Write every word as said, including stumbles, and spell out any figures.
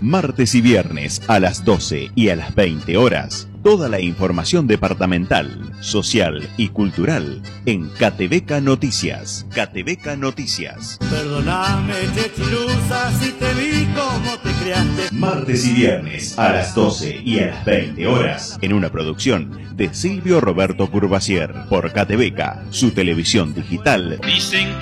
Martes y viernes a las doce y a las veinte horas. Toda la información departamental, social y cultural en Catebeca Noticias. Catebeca Noticias. Perdóname, Chechilusa, si te vi como te creaste. Martes y viernes a las doce y a las veinte horas. En una producción de Silvio Roberto Curvacier por Catebeca, su televisión digital. Dicen